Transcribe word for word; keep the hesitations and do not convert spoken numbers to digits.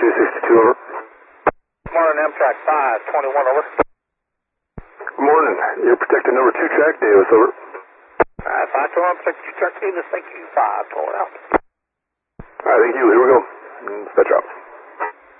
two sixty-two, over. Morning, Amtrak five twenty-one, over. Good morning. You're protecting number two track, Davis, over. Alright, five twenty-one, protect two track, Davis, thank you, five twenty-one, out. Alright, thank you. Here we go. Dispatch out.